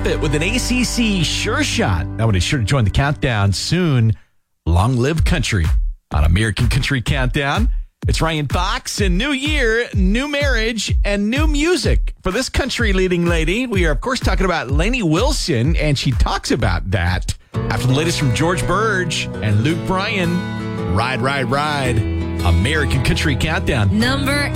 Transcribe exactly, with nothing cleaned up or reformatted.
top it with an A C C sure shot. That one is sure to join the countdown soon. Long live country on American Country Countdown. It's Ryan Fox, and new year, new marriage, and new music for this country leading lady. We are, of course, talking about Lainey Wilson, and she talks about that after the latest from George Burge and Luke Bryan. Ride, ride, ride. American Country Countdown. Number